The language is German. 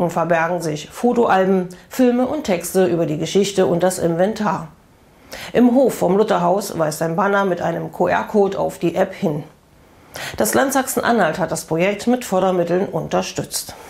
Schränken verbergen sich Fotoalben, Filme und Texte über die Geschichte und das Inventar. Im Hof vom Lutherhaus weist ein Banner mit einem QR-Code auf die App hin. Das Land Sachsen-Anhalt hat das Projekt mit Fördermitteln unterstützt.